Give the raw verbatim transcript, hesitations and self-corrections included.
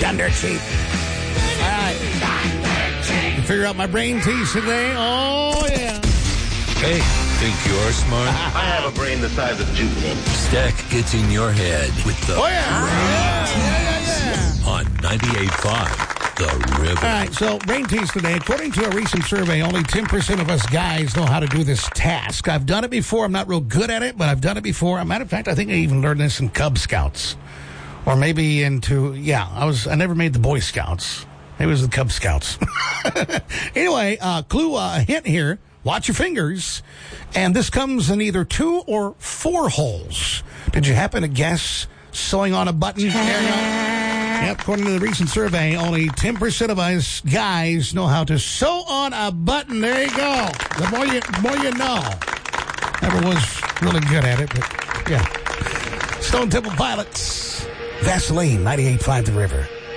Done dirt cheap. All right. You figure out my brain tease today? Oh, yeah. Hey, think you're smart? I have a brain the size of Jupiter. Stack gets in your head with the Oh, yeah. Yeah, yeah, yeah, yeah. on ninety-eight point five. The River. All right, so brain tease today. According to a recent survey, only ten percent of us guys know how to do this task. I've done it before. I'm not real good at it, but I've done it before. As a matter of fact, I think I even learned this in Cub Scouts. Or maybe into, yeah, I was. I never made the Boy Scouts. Maybe it was the Cub Scouts. Anyway, uh, clue, uh, a hint here. Watch your fingers. And this comes in either two or four holes. Did you happen to guess sewing on a button? Yep, according to the recent survey, only ten percent of us guys know how to sew on a button. There you go. The more you, the more you know. Never was really good at it, but yeah. Stone Temple Pilots. Vaseline, ninety-eight point five The River.